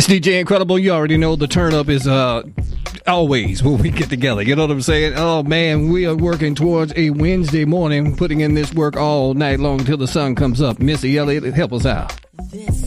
DJ Incredible. You already know the turn up is always when we get together. You know what I'm saying? Oh, man, we are working towards a Wednesday morning, putting in this work all night long till the sun comes up. Missy Elliott, help us out. This